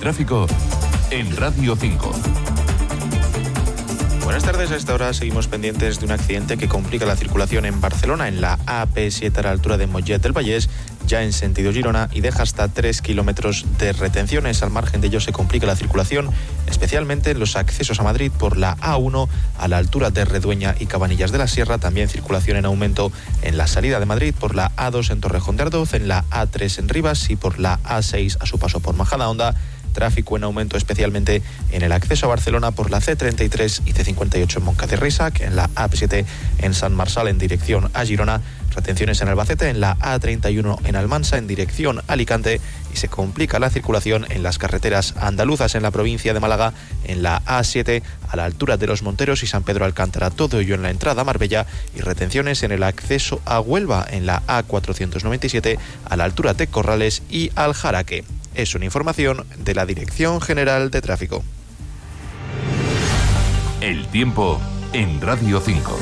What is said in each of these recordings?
tráfico en Radio 5. Buenas tardes, a esta hora seguimos pendientes de un accidente que complica la circulación en Barcelona, en la AP7 a la altura de Mollet del Vallès, ya en sentido Girona, y deja hasta 3 kilómetros de retenciones. Al margen de ello se complica la circulación, especialmente en los accesos a Madrid por la A1 a la altura de Redueña y Cabanillas de la Sierra. También circulación en aumento en la salida de Madrid por la A2 en Torrejón de Ardoz, en la A3 en Rivas y por la A6 a su paso por Majadahonda. Tráfico en aumento especialmente en el acceso a Barcelona por la C33 y C58 en Montcada y Reixac, en la AP7 en Sant Marçal en dirección a Girona, retenciones en Albacete, en la A31 en Almansa en dirección a Alicante, y se complica la circulación en las carreteras andaluzas en la provincia de Málaga, en la A7 a la altura de Los Monteros y San Pedro Alcántara, todo ello en la entrada a Marbella, y retenciones en el acceso a Huelva en la A497 a la altura de Corrales y Aljaraque. Es una información de la Dirección General de Tráfico. El tiempo en Radio 5.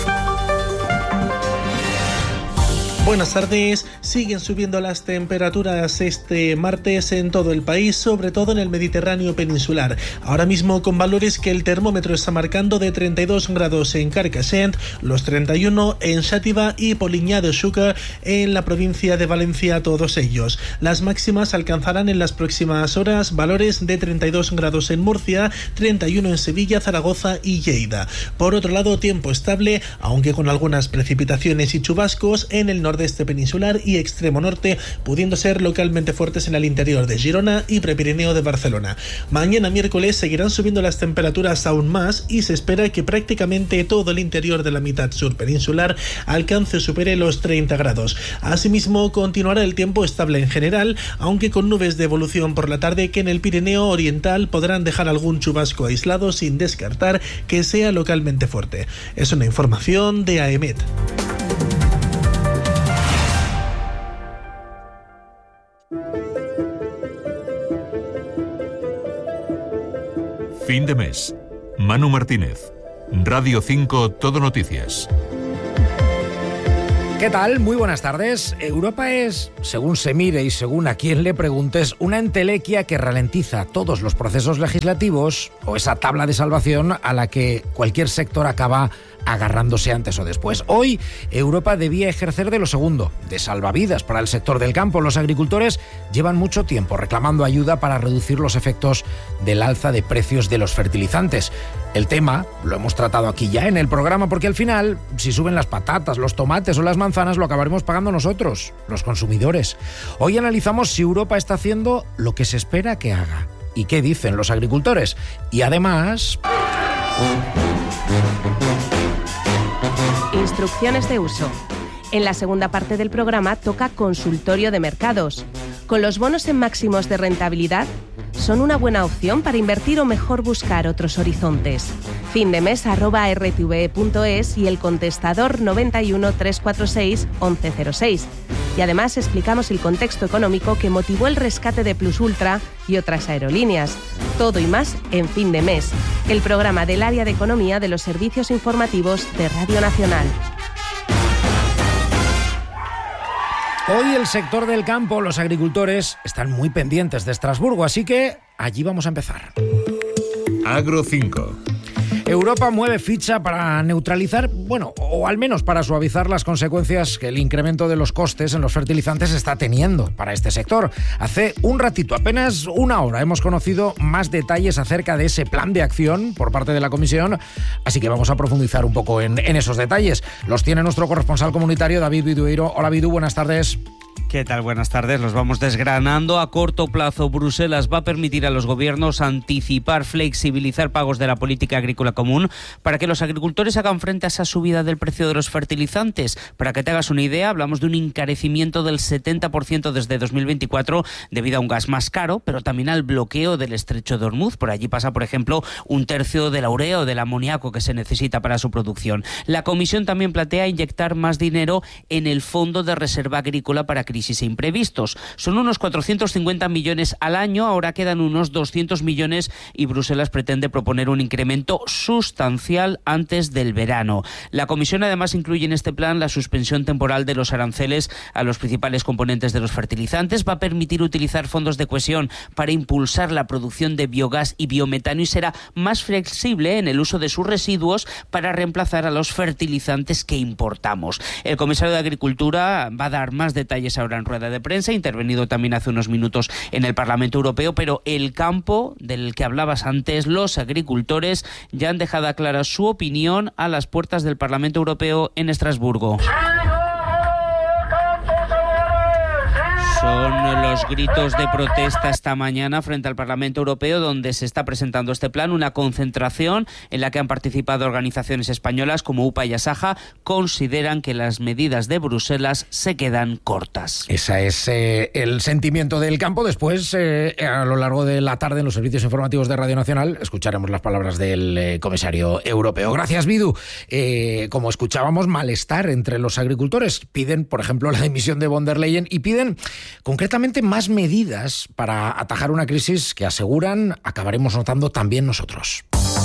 Buenas tardes. Siguen subiendo las temperaturas este martes en todo el país, sobre todo en el Mediterráneo peninsular. Ahora mismo con valores que el termómetro está marcando de 32 grados en Carcassent, los 31 en Xàtiva y Polinyà de Xúquer en la provincia de Valencia, todos ellos. Las máximas alcanzarán en las próximas horas valores de 32 grados en Murcia, 31 en Sevilla, Zaragoza y Lleida. Por otro lado, tiempo estable, aunque con algunas precipitaciones y chubascos en el nordeste peninsular y extremo norte, pudiendo ser localmente fuertes en el interior de Girona y Prepirineo de Barcelona. Mañana miércoles seguirán subiendo las temperaturas aún más y se espera que prácticamente todo el interior de la mitad sur peninsular alcance o supere los 30 grados. Asimismo, continuará el tiempo estable en general, aunque con nubes de evolución por la tarde que en el Pirineo oriental podrán dejar algún chubasco aislado sin descartar que sea localmente fuerte. Es una información de AEMET. Fin de mes. Manu Martínez. Radio 5 Todo Noticias. ¿Qué tal? Muy buenas tardes. Europa es, según se mire y según a quien le preguntes, una entelequia que ralentiza todos los procesos legislativos o esa tabla de salvación a la que cualquier sector acaba agarrándose antes o después. Hoy, Europa debía ejercer de lo segundo, de salvavidas para el sector del campo. Los agricultores llevan mucho tiempo reclamando ayuda para reducir los efectos del alza de precios de los fertilizantes. El tema lo hemos tratado aquí ya en el programa, porque al final, si suben las patatas, los tomates o las manzanas, lo acabaremos pagando nosotros, los consumidores. Hoy analizamos si Europa está haciendo lo que se espera que haga y qué dicen los agricultores. Y además... Instrucciones de uso. En la segunda parte del programa toca consultorio de mercados. ¿Con los bonos en máximos de rentabilidad son una buena opción para invertir o mejor buscar otros horizontes? findemes@rtve.es y el contestador 91 346 1106. Y además explicamos el contexto económico que motivó el rescate de Plus Ultra y otras aerolíneas. Todo y más en Fin de Mes, el programa del área de economía de los servicios informativos de Radio Nacional. Hoy el sector del campo, los agricultores, están muy pendientes de Estrasburgo, así que allí vamos a empezar. Agro 5. Europa mueve ficha para neutralizar, o al menos para suavizar las consecuencias que el incremento de los costes en los fertilizantes está teniendo para este sector. Hace un ratito, apenas una hora, hemos conocido más detalles acerca de ese plan de acción por parte de la Comisión, así que vamos a profundizar un poco en esos detalles. Los tiene nuestro corresponsal comunitario, David Vidueiro. Hola, Vidu, buenas tardes. ¿Qué tal? Buenas tardes. Los vamos desgranando. A corto plazo, Bruselas va a permitir a los gobiernos anticipar, flexibilizar pagos de la política agrícola común para que los agricultores hagan frente a esa subida del precio de los fertilizantes. Para que te hagas una idea, hablamos de un encarecimiento del 70% desde 2024 debido a un gas más caro, pero también al bloqueo del estrecho de Hormuz. Por allí pasa, por ejemplo, un tercio de la urea o del amoníaco que se necesita para su producción. La Comisión también plantea inyectar más dinero en el Fondo de Reserva Agrícola para que crisis e imprevistos. Son unos 450 millones al año, ahora quedan unos 200 millones y Bruselas pretende proponer un incremento sustancial antes del verano. La Comisión además incluye en este plan la suspensión temporal de los aranceles a los principales componentes de los fertilizantes, va a permitir utilizar fondos de cohesión para impulsar la producción de biogás y biometano y será más flexible en el uso de sus residuos para reemplazar a los fertilizantes que importamos. El comisario de Agricultura va a dar más detalles ahora en rueda de prensa, ha intervenido también hace unos minutos en el Parlamento Europeo, pero el campo del que hablabas antes, los agricultores, ya han dejado clara su opinión a las puertas del Parlamento Europeo en Estrasburgo. Son los gritos de protesta esta mañana frente al Parlamento Europeo, donde se está presentando este plan, una concentración en la que han participado organizaciones españolas como UPA y Asaja. Consideran que las medidas de Bruselas se quedan cortas. Ese es el sentimiento del campo. Después, a lo largo de la tarde, en los servicios informativos de Radio Nacional, escucharemos las palabras del comisario europeo. Gracias, Bidu. Como escuchábamos, malestar entre los agricultores. Piden, por ejemplo, la dimisión de von der Leyen y piden concretamente más medidas para atajar una crisis que aseguran acabaremos notando también nosotros.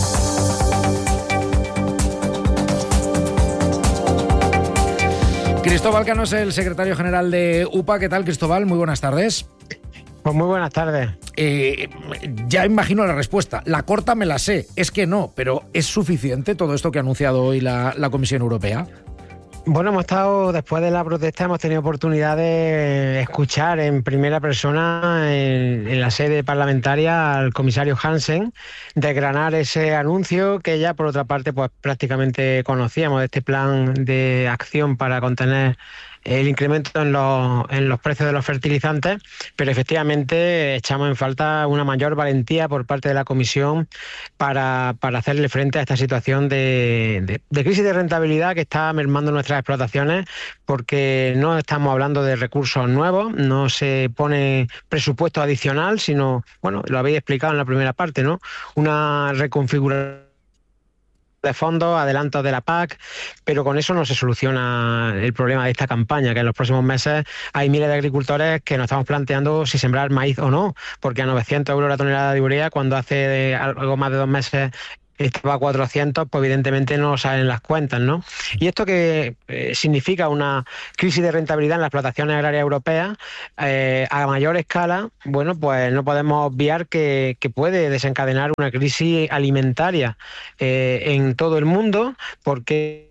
Cristóbal Cano es el secretario general de UPA. ¿Qué tal, Cristóbal? Muy buenas tardes. Pues muy buenas tardes. Ya imagino la respuesta. La corta me la sé. Es que no, pero ¿es suficiente todo esto que ha anunciado hoy la Comisión Europea? Bueno, después de la protesta, hemos tenido oportunidad de escuchar en primera persona en la sede parlamentaria al comisario Hansen desgranar ese anuncio que ya, por otra parte, pues prácticamente conocíamos, de este plan de acción para contener el incremento en los precios de los fertilizantes, pero efectivamente echamos en falta una mayor valentía por parte de la Comisión para hacerle frente a esta situación de crisis de rentabilidad que está mermando nuestras explotaciones, porque no estamos hablando de recursos nuevos, no se pone presupuesto adicional, sino, bueno, lo habéis explicado en la primera parte, ¿no? Una reconfiguración de fondos, adelantos de la PAC, pero con eso no se soluciona el problema de esta campaña, que en los próximos meses hay miles de agricultores que nos estamos planteando si sembrar maíz o no, porque a 900 euros la tonelada de urea, cuando hace algo más de 2 meses estaba a 400, pues evidentemente no salen las cuentas, ¿no? Y esto que significa una crisis de rentabilidad en las explotaciones agrarias europeas a mayor escala, bueno, pues no podemos obviar que puede desencadenar una crisis alimentaria en todo el mundo, porque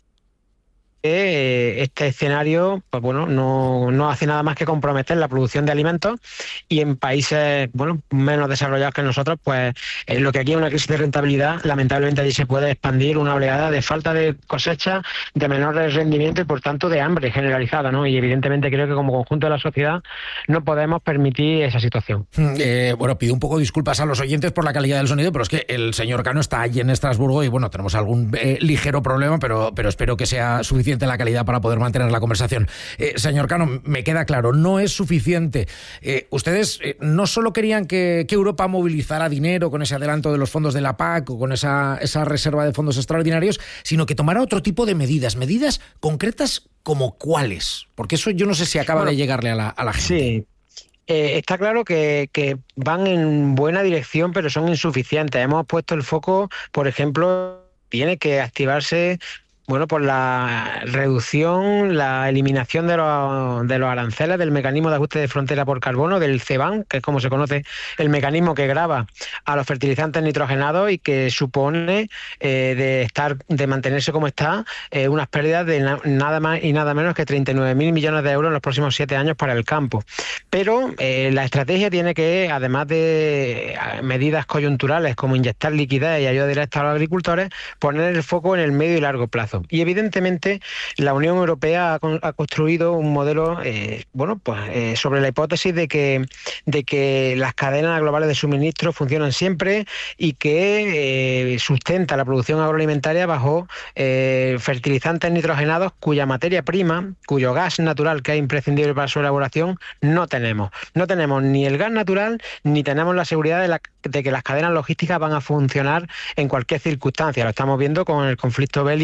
este escenario, pues bueno, no hace nada más que comprometer la producción de alimentos, y en países, bueno, menos desarrollados que nosotros, pues lo que aquí es una crisis de rentabilidad, lamentablemente allí se puede expandir una oleada de falta de cosecha, de menor rendimiento y por tanto de hambre generalizada, ¿no? Y evidentemente creo que como conjunto de la sociedad no podemos permitir esa situación. Bueno, pido un poco disculpas a los oyentes por la calidad del sonido, pero es que el señor Cano está allí en Estrasburgo y bueno, tenemos algún ligero problema, pero espero que sea suficiente la calidad para poder mantener la conversación. Señor Cano, me queda claro, no es suficiente. Ustedes no solo querían que Europa movilizara dinero con ese adelanto de los fondos de la PAC o con esa reserva de fondos extraordinarios, sino que tomara otro tipo de medidas concretas como cuáles, porque eso yo no sé si acaba de llegarle a la gente. Sí. Está claro que van en buena dirección, pero son insuficientes. Hemos puesto el foco, por ejemplo, tiene que activarse, bueno, por la reducción, la eliminación de los aranceles del mecanismo de ajuste de frontera por carbono, del CBAM, que es como se conoce el mecanismo que grava a los fertilizantes nitrogenados y que supone de mantenerse como está, unas pérdidas de nada más y nada menos que 39.000 millones de euros en los próximos 7 años para el campo. Pero la estrategia tiene que, además de medidas coyunturales como inyectar liquidez y ayuda directa a los agricultores, poner el foco en el medio y largo plazo. Y evidentemente la Unión Europea ha construido un modelo sobre la hipótesis de que las cadenas globales de suministro funcionan siempre y que sustenta la producción agroalimentaria bajo fertilizantes nitrogenados cuya materia prima, cuyo gas natural que es imprescindible para su elaboración, no tenemos. No tenemos ni el gas natural ni tenemos la seguridad de que las cadenas logísticas van a funcionar en cualquier circunstancia. Lo estamos viendo con el conflicto bélico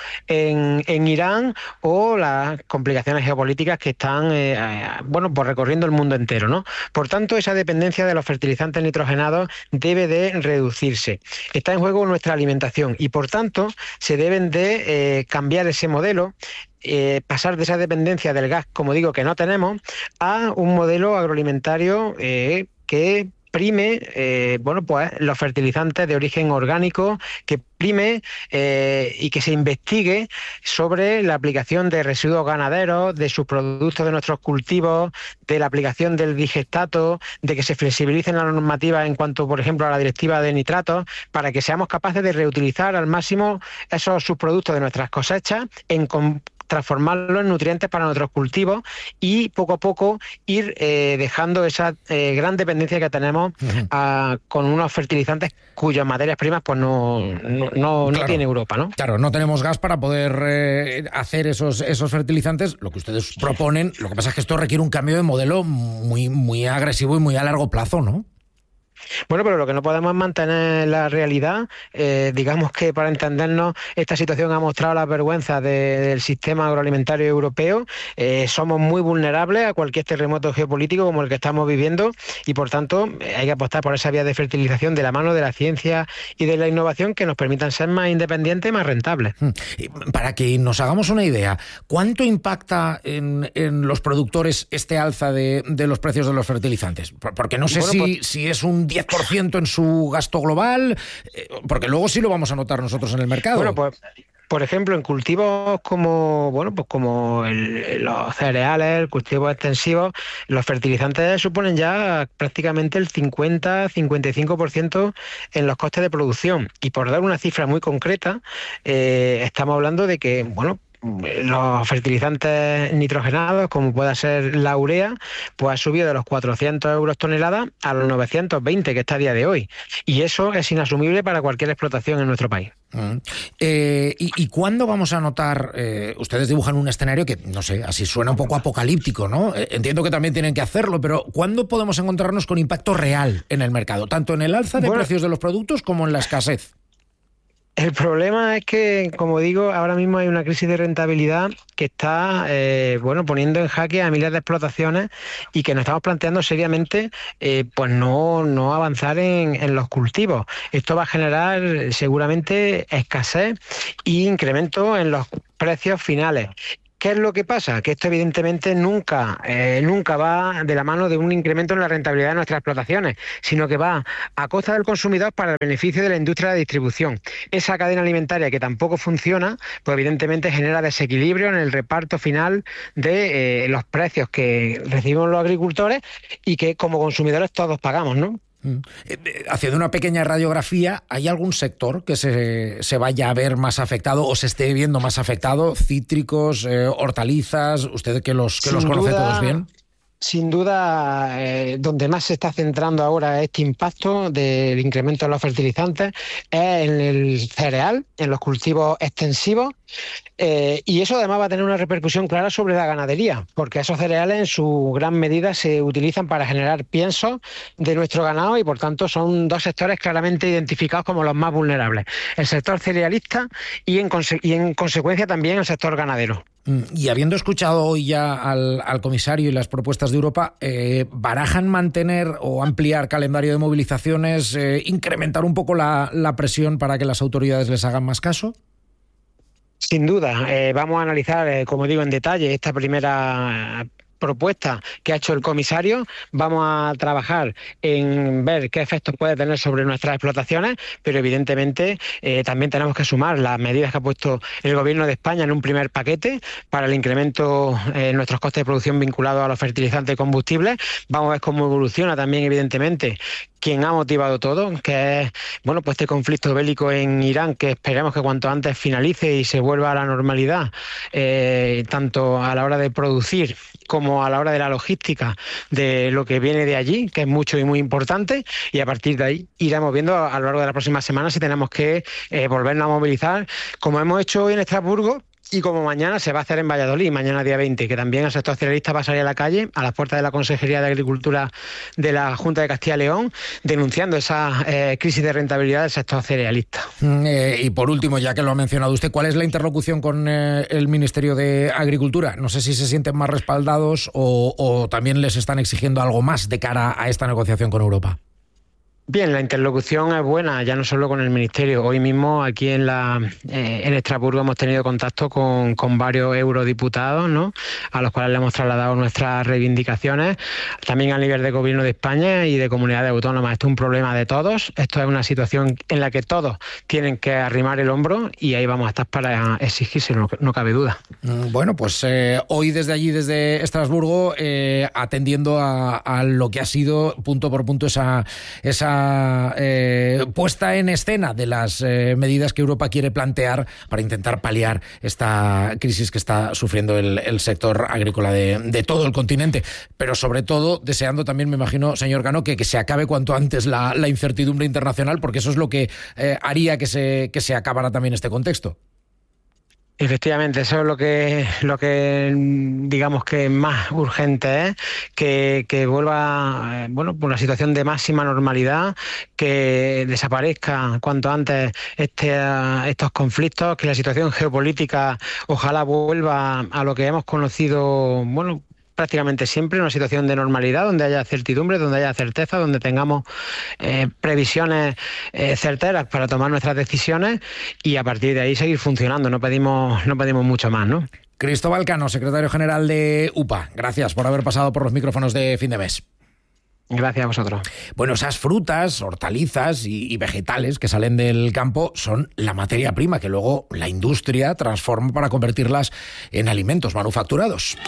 en Irán o las complicaciones geopolíticas que están pues recorriendo el mundo entero, ¿no? Por tanto, esa dependencia de los fertilizantes nitrogenados debe de reducirse. Está en juego nuestra alimentación y, por tanto, se deben de cambiar ese modelo, pasar de esa dependencia del gas, como digo, que no tenemos, a un modelo agroalimentario que prime los fertilizantes de origen orgánico, que prime y que se investigue sobre la aplicación de residuos ganaderos, de subproductos de nuestros cultivos, de la aplicación del digestato, de que se flexibilicen las normativas en cuanto, por ejemplo, a la directiva de nitratos, para que seamos capaces de reutilizar al máximo esos subproductos de nuestras cosechas transformarlos en nutrientes para nuestros cultivos y poco a poco ir dejando esa gran dependencia que tenemos con unos fertilizantes cuyas materias primas pues no tiene Europa, ¿no? Claro, no tenemos gas para poder hacer esos fertilizantes, lo que ustedes proponen. Lo que pasa es que esto requiere un cambio de modelo muy, muy agresivo y muy a largo plazo, ¿no? Bueno, pero lo que no podemos es mantener la realidad. Digamos que, para entendernos, esta situación ha mostrado las vergüenzas del sistema agroalimentario europeo. Somos muy vulnerables a cualquier terremoto geopolítico como el que estamos viviendo y, por tanto, hay que apostar por esa vía de fertilización de la mano de la ciencia y de la innovación que nos permitan ser más independientes y más rentables. Para que nos hagamos una idea, ¿cuánto impacta en los productores este alza de los precios de los fertilizantes? Porque no sé si es un 10% en su gasto global, porque luego sí lo vamos a notar nosotros en el mercado. Bueno, pues, por ejemplo, en cultivos como los cereales, el cultivo extensivo, los fertilizantes suponen ya prácticamente el 50-55% en los costes de producción. Y por dar una cifra muy concreta, estamos hablando de que, los fertilizantes nitrogenados, como pueda ser la urea, pues ha subido de los 400 euros tonelada a los 920 que está a día de hoy. Y eso es inasumible para cualquier explotación en nuestro país. ¿Y cuándo vamos a notar? Ustedes dibujan un escenario que, no sé, así suena un poco apocalíptico, ¿no? Entiendo que también tienen que hacerlo, pero ¿cuándo podemos encontrarnos con impacto real en el mercado? Tanto en el alza de precios de los productos como en la escasez. El problema es que, como digo, ahora mismo hay una crisis de rentabilidad que está poniendo en jaque a miles de explotaciones y que nos estamos planteando seriamente no avanzar en los cultivos. Esto va a generar seguramente escasez e incremento en los precios finales. ¿Qué es lo que pasa? Que esto evidentemente nunca va de la mano de un incremento en la rentabilidad de nuestras explotaciones, sino que va a costa del consumidor para el beneficio de la industria de distribución. Esa cadena alimentaria que tampoco funciona, pues evidentemente genera desequilibrio en el reparto final de los precios que recibimos los agricultores y que como consumidores todos pagamos, ¿no? Haciendo una pequeña radiografía, ¿hay algún sector que se vaya a ver más afectado o se esté viendo más afectado? Cítricos, hortalizas, usted que los conoce todos bien. Sin duda, donde más se está centrando ahora este impacto del incremento de los fertilizantes es en el cereal, en los cultivos extensivos, y eso además va a tener una repercusión clara sobre la ganadería, porque esos cereales en su gran medida se utilizan para generar piensos de nuestro ganado y, por tanto, son dos sectores claramente identificados como los más vulnerables: el sector cerealista y en consecuencia también el sector ganadero. Y habiendo escuchado hoy ya al comisario y las propuestas de Europa, ¿barajan mantener o ampliar calendario de movilizaciones, incrementar un poco la presión para que las autoridades les hagan más caso? Sin duda, vamos a analizar, como digo, en detalle esta primera propuesta que ha hecho el comisario. Vamos a trabajar en ver qué efectos puede tener sobre nuestras explotaciones, pero evidentemente también tenemos que sumar las medidas que ha puesto el Gobierno de España en un primer paquete para el incremento en nuestros costes de producción vinculados a los fertilizantes y combustibles. Vamos a ver cómo evoluciona también, evidentemente, quien ha motivado todo, que es este conflicto bélico en Irán, que esperemos que cuanto antes finalice y se vuelva a la normalidad, tanto a la hora de producir como a la hora de la logística de lo que viene de allí, que es mucho y muy importante, y a partir de ahí iremos viendo a lo largo de las próximas semanas si tenemos que volvernos a movilizar, como hemos hecho hoy en Estrasburgo, Y como mañana se va a hacer en Valladolid, mañana día 20, que también el sector cerealista va a salir a la calle, a las puertas de la Consejería de Agricultura de la Junta de Castilla y León, denunciando esa crisis de rentabilidad del sector cerealista. Y por último, ya que lo ha mencionado usted, ¿cuál es la interlocución con el Ministerio de Agricultura? No sé si se sienten más respaldados o también les están exigiendo algo más de cara a esta negociación con Europa. Bien, la interlocución es buena, ya no solo con el Ministerio. Hoy mismo aquí en Estrasburgo hemos tenido contacto con varios eurodiputados, ¿no?, a los cuales le hemos trasladado nuestras reivindicaciones, también a nivel de Gobierno de España y de comunidades autónomas. Esto es un problema de todos, esto es una situación en la que todos tienen que arrimar el hombro y ahí vamos a estar para exigírselo, no cabe duda. Bueno, pues hoy desde allí, desde Estrasburgo, atendiendo a lo que ha sido punto por punto esa puesta en escena de las medidas que Europa quiere plantear para intentar paliar esta crisis que está sufriendo el sector agrícola de todo el continente, pero sobre todo deseando también, me imagino, señor Cano, que se acabe cuanto antes la incertidumbre internacional, porque eso es lo que haría que se acabara también este contexto. Efectivamente, eso es lo que digamos que más urgente es, que vuelva, por una situación de máxima normalidad, que desaparezca cuanto antes estos conflictos, que la situación geopolítica ojalá vuelva a lo que hemos conocido, prácticamente siempre, una situación de normalidad, donde haya certidumbre, donde haya certeza, donde tengamos previsiones certeras para tomar nuestras decisiones y a partir de ahí seguir funcionando. No pedimos mucho más, ¿no? Cristóbal Cano, secretario general de UPA, gracias por haber pasado por los micrófonos de Fin de Mes. Gracias a vosotros. Bueno, esas frutas, hortalizas y vegetales que salen del campo son la materia prima que luego la industria transforma para convertirlas en alimentos manufacturados.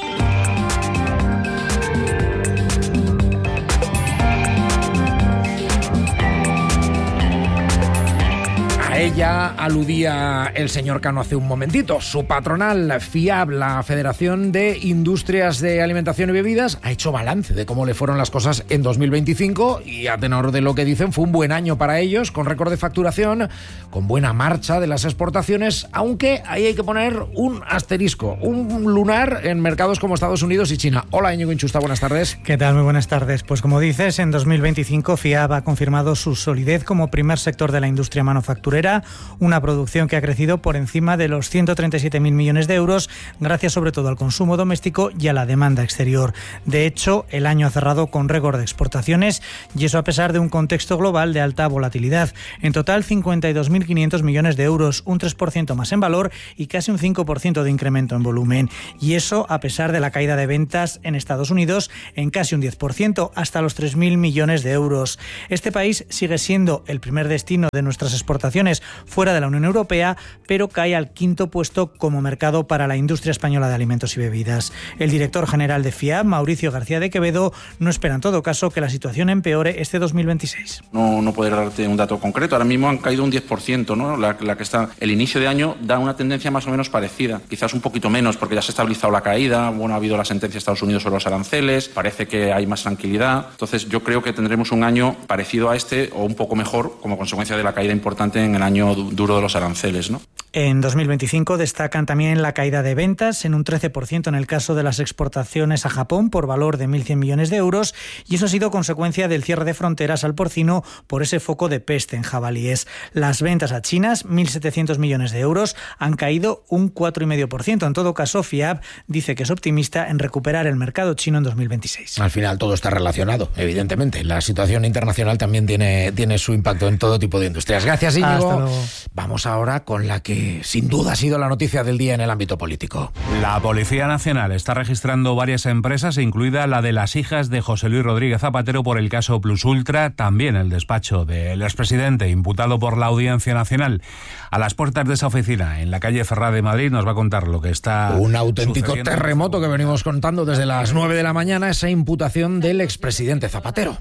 A ella aludía el señor Cano hace un momentito. Su patronal FIAB, la Federación de Industrias de Alimentación y Bebidas, ha hecho balance de cómo le fueron las cosas en 2025 y a tenor de lo que dicen fue un buen año para ellos, con récord de facturación, con buena marcha de las exportaciones, aunque ahí hay que poner un asterisco, un lunar en mercados como Estados Unidos y China. Hola, Íñigo Inchusta, buenas tardes. ¿Qué tal? Muy buenas tardes. Pues como dices, en 2025 FIAB ha confirmado su solidez como primer sector de la industria manufacturera, una producción que ha crecido por encima de los 137.000 millones de euros, gracias sobre todo al consumo doméstico y a la demanda exterior. De hecho, el año ha cerrado con récord de exportaciones y eso a pesar de un contexto global de alta volatilidad. En total, 52.500 millones de euros, un 3% más en valor y casi un 5% de incremento en volumen. Y eso a pesar de la caída de ventas en Estados Unidos en casi un 10%, hasta los 3.000 millones de euros. Este país sigue siendo el primer destino de nuestras exportaciones fuera de la Unión Europea, pero cae al quinto puesto como mercado para la industria española de alimentos y bebidas. El director general de FIAB, Mauricio García de Quevedo, no espera en todo caso que la situación empeore este 2026. No poder darte un dato concreto. Ahora mismo han caído un 10%, ¿no? La que está el inicio de año da una tendencia más o menos parecida, quizás un poquito menos porque ya se ha estabilizado la caída, ha habido la sentencia de Estados Unidos sobre los aranceles, parece que hay más tranquilidad. Entonces yo creo que tendremos un año parecido a este o un poco mejor como consecuencia de la caída importante en el año duro de los aranceles, ¿no? En 2025 destacan también la caída de ventas en un 13% en el caso de las exportaciones a Japón por valor de 1.100 millones de euros, y eso ha sido consecuencia del cierre de fronteras al porcino por ese foco de peste en jabalíes. Las ventas a China, 1.700 millones de euros, han caído un 4,5%. En todo caso, FIAB dice que es optimista en recuperar el mercado chino en 2026. Al final todo está relacionado, evidentemente. La situación internacional también tiene su impacto en todo tipo de industrias. Gracias, Íñigo. Vamos ahora con la que sin duda ha sido la noticia del día en el ámbito político. La Policía Nacional está registrando varias empresas, incluida la de las hijas de José Luis Rodríguez Zapatero por el caso Plus Ultra, también el despacho del expresidente imputado por la Audiencia Nacional. A las puertas de esa oficina, en la calle Ferrá de Madrid, nos va a contar lo que está un auténtico terremoto que venimos contando desde las 9 de la mañana, esa imputación del expresidente Zapatero.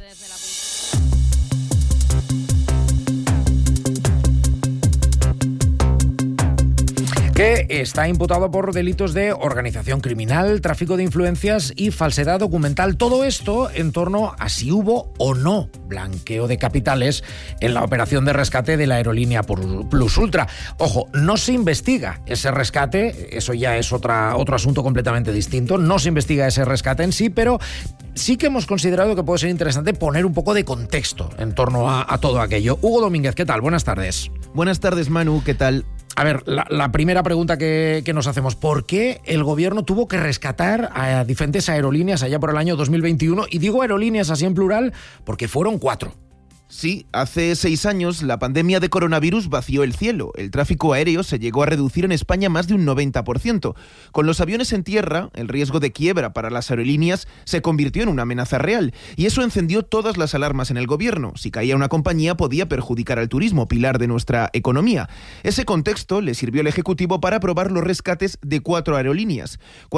Que está imputado por delitos de organización criminal, tráfico de influencias y falsedad documental. Todo esto en torno a si hubo o no blanqueo de capitales en la operación de rescate de la aerolínea Plus Ultra. Ojo, no se investiga ese rescate, eso ya es otro asunto completamente distinto, no se investiga ese rescate en sí, pero sí que hemos considerado que puede ser interesante poner un poco de contexto en torno a todo aquello. Hugo Domínguez, ¿qué tal? Buenas tardes. Buenas tardes, Manu, ¿qué tal? A ver, la primera pregunta que nos hacemos, ¿por qué el gobierno tuvo que rescatar a diferentes aerolíneas allá por el año 2021? Y digo aerolíneas así en plural porque fueron 4. Sí, hace 6 años la pandemia de coronavirus vació el cielo. El tráfico aéreo se llegó a reducir en España más de un 90%. Con los aviones en tierra, el riesgo de quiebra para las aerolíneas se convirtió en una amenaza real. Y eso encendió todas las alarmas en el gobierno. Si caía una compañía podía perjudicar al turismo, pilar de nuestra economía. Ese contexto le sirvió al Ejecutivo para aprobar los rescates de 4 aerolíneas.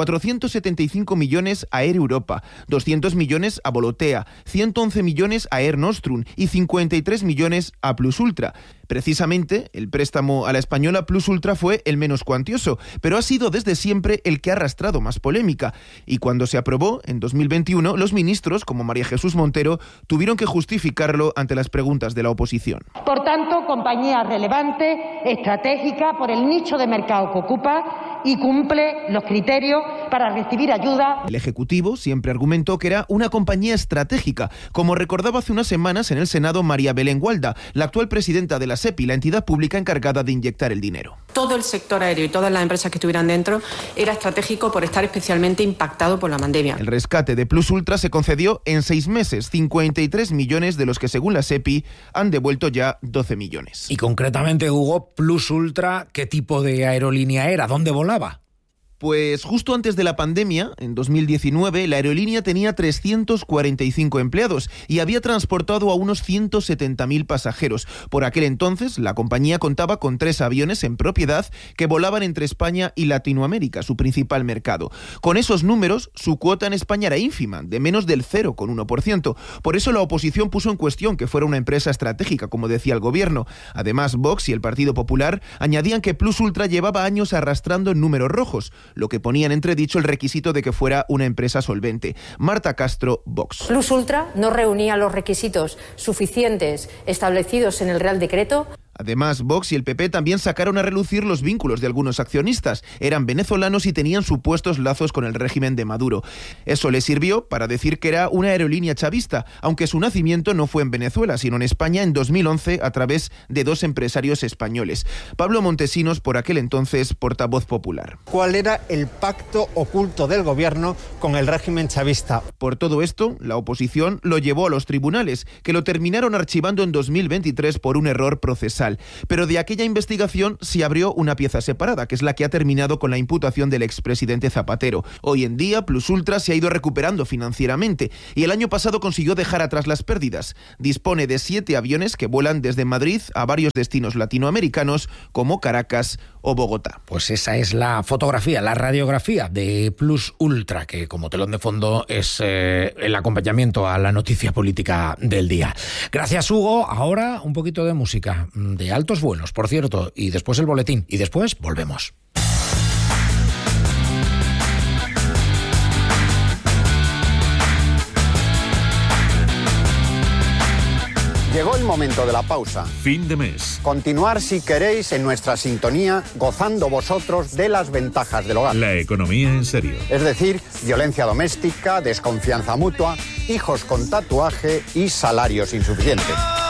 475 millones a Air Europa, 200 millones a Volotea, 111 millones a Air Nostrum y 53 millones a Plus Ultra. Precisamente, el préstamo a la española Plus Ultra fue el menos cuantioso, pero ha sido desde siempre el que ha arrastrado más polémica. Y cuando se aprobó, en 2021, los ministros, como María Jesús Montero, tuvieron que justificarlo ante las preguntas de la oposición. Por tanto, compañía relevante, estratégica, por el nicho de mercado que ocupa y cumple los criterios para recibir ayuda. El Ejecutivo siempre argumentó que era una compañía estratégica, como recordaba hace unas semanas en el Senado María Belén Gualda, la actual presidenta de la SEPI, la entidad pública encargada de inyectar el dinero. Todo el sector aéreo y todas las empresas que estuvieran dentro era estratégico por estar especialmente impactado por la pandemia. El rescate de Plus Ultra se concedió en 6 meses, 53 millones de los que según la SEPI han devuelto ya 12 millones. Y concretamente, Hugo, Plus Ultra, ¿qué tipo de aerolínea era? ¿Dónde volaba? Pues justo antes de la pandemia, en 2019, la aerolínea tenía 345 empleados y había transportado a unos 170.000 pasajeros. Por aquel entonces, la compañía contaba con 3 aviones en propiedad que volaban entre España y Latinoamérica, su principal mercado. Con esos números, su cuota en España era ínfima, de menos del 0,1%. Por eso la oposición puso en cuestión que fuera una empresa estratégica, como decía el gobierno. Además, Vox y el Partido Popular añadían que Plus Ultra llevaba años arrastrando números rojos, lo que ponía en entredicho el requisito de que fuera una empresa solvente. Marta Castro, Vox. Plus Ultra no reunía los requisitos suficientes establecidos en el Real Decreto. Además, Vox y el PP también sacaron a relucir los vínculos de algunos accionistas. Eran venezolanos y tenían supuestos lazos con el régimen de Maduro. Eso les sirvió para decir que era una aerolínea chavista, aunque su nacimiento no fue en Venezuela, sino en España en 2011 a través de 2 empresarios españoles. Pablo Montesinos, por aquel entonces portavoz popular. ¿Cuál era el pacto oculto del gobierno con el régimen chavista? Por todo esto, la oposición lo llevó a los tribunales, que lo terminaron archivando en 2023 por un error procesal. Pero de aquella investigación se abrió una pieza separada, que es la que ha terminado con la imputación del expresidente Zapatero. Hoy en día, Plus Ultra se ha ido recuperando financieramente y el año pasado consiguió dejar atrás las pérdidas. Dispone de 7 aviones que vuelan desde Madrid a varios destinos latinoamericanos como Caracas o Bogotá. Pues esa es la fotografía, la radiografía de Plus Ultra, que como telón de fondo es el acompañamiento a la noticia política del día. Gracias, Hugo. Ahora un poquito de música, de altos vuelos, por cierto, y después el boletín, y después volvemos. Llegó el momento de la pausa. Fin de mes. Continuar, si queréis, en nuestra sintonía, gozando vosotros de las ventajas del hogar. La economía en serio. Es decir, violencia doméstica, desconfianza mutua, hijos con tatuaje y salarios insuficientes.